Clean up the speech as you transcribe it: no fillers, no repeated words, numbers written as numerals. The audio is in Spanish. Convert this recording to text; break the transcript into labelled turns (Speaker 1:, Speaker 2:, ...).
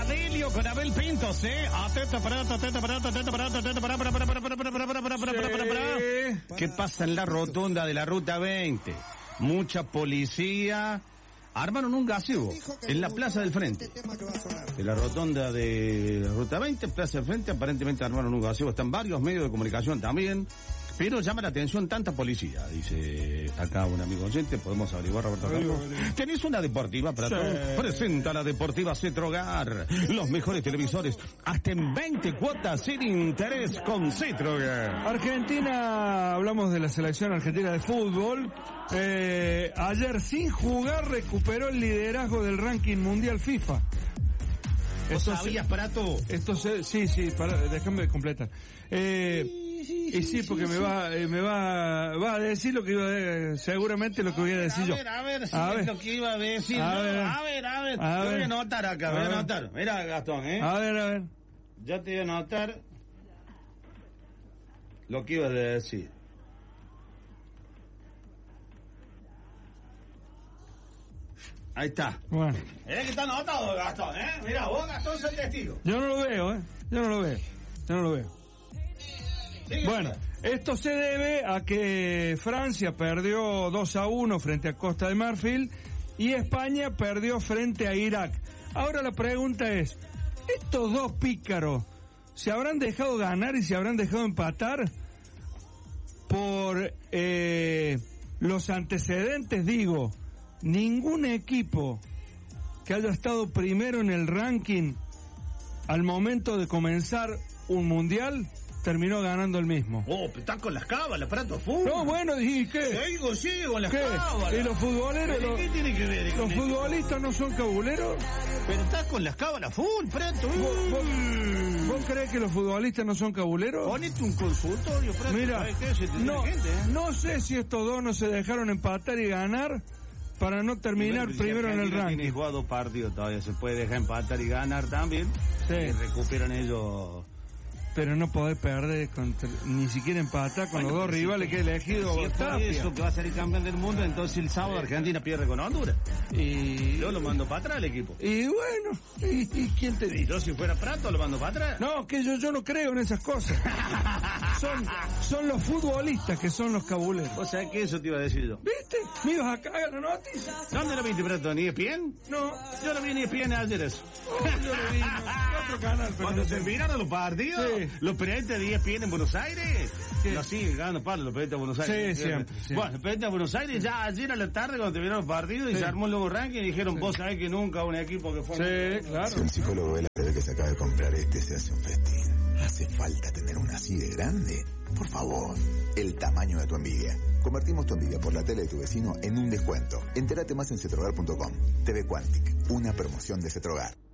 Speaker 1: Delio con Abel Pintos, atenta, ¿Qué pasa en la rotonda de la Ruta 20? Mucha policía. Armaron un gazebo en la plaza del frente. De la rotonda de la Ruta 20, plaza del frente, aparentemente armaron un gazebo. Están varios medios de comunicación también. Pero llama la atención tanta policía, dice acá un amigo oyente, podemos averiguar, Roberto Carlos. ¿Tenés una deportiva para todos? Presenta la deportiva Cetrogar. Los mejores televisores, hasta en 20 cuotas sin interés con Cetrogar.
Speaker 2: Argentina, hablamos de la selección argentina de fútbol. Ayer sin jugar recuperó el liderazgo del ranking mundial FIFA.
Speaker 1: ¿Vos sabías, Prato?
Speaker 2: Sí, déjame completar. Y sí, porque me va a decir lo que iba a decir, seguramente lo que voy a decir yo.
Speaker 1: A ver, lo que iba a decir. A ver. Voy a anotar acá, voy a anotar. Mira, Gastón,
Speaker 2: A ver.
Speaker 1: Ya te voy a anotar lo que iba a decir. Ahí está.
Speaker 2: Bueno.
Speaker 1: Que está anotado, Gastón, Mira, vos, Gastón, sos testigo.
Speaker 2: Yo no lo veo. Bueno, esto se debe a que Francia perdió 2-1 frente a Costa de Marfil y España perdió frente a Irak. Ahora la pregunta es, ¿estos dos pícaros se habrán dejado ganar y se habrán dejado empatar por los antecedentes? Digo, ningún equipo que haya estado primero en el ranking al momento de comenzar un mundial terminó ganando el mismo.
Speaker 1: Está con las cábalas, Prato, fútbol.
Speaker 2: No, bueno, ¿y qué?
Speaker 1: Sí, con las cábalas.
Speaker 2: ¿Y los futboleros?
Speaker 1: ¿Qué tiene que ver?
Speaker 2: ¿Los futbolistas no son cabuleros?
Speaker 1: Pero estás con las cábalas full, Prato.
Speaker 2: ¿Vos crees que los futbolistas no son cabuleros?
Speaker 1: Ponete un consultorio, Prato.
Speaker 2: Mira, no sé si estos dos no se dejaron empatar y ganar para no terminar primero en el ranking.
Speaker 1: Tiene jugado partidos todavía, se puede dejar empatar y ganar también.
Speaker 2: Sí.
Speaker 1: Y recuperan ellos.
Speaker 2: Pero no podés perder ni siquiera empatar con los dos rivales que he elegido.
Speaker 1: Si es por eso que va a ser el campeón del mundo, entonces el sábado Argentina pierde con Honduras. Y yo lo mando para atrás al equipo.
Speaker 2: Y bueno, ¿y quién te dice?
Speaker 1: Yo si fuera Prato lo mando para atrás.
Speaker 2: No, que yo no creo en esas cosas. son los futbolistas que son los cabuleros.
Speaker 1: O sea que eso te iba a decir yo.
Speaker 2: ¿Viste? ¿Me ibas a cagar la noticia?
Speaker 1: ¿Dónde lo viste, Prato? ¿Ni ESPN?
Speaker 2: No.
Speaker 1: Yo lo vi en ESPN ayer eso.
Speaker 2: Yo lo vi en otro canal.
Speaker 1: Cuando se terminaron los partidos, sí. Los periodistas de ESPN en Buenos Aires, lo siguen ganando palos los periodistas de Buenos Aires.
Speaker 2: Sí, siempre.
Speaker 1: Bueno, los periodistas de Buenos Aires ya ayer a la tarde cuando terminaron los partidos y se armó el nuevo ranking y dijeron, vos sabés que nunca un equipo que fue...
Speaker 2: Sí, claro.
Speaker 3: Si un psicólogo ve la TV que se acaba de comprar se hace un festín. ¿Hace falta tener una así de grande? Por favor, el tamaño de tu envidia. Convertimos tu envidia por la tele de tu vecino en un descuento. Entérate más en cetrogar.com. TV Quantic, una promoción de Cetrogar.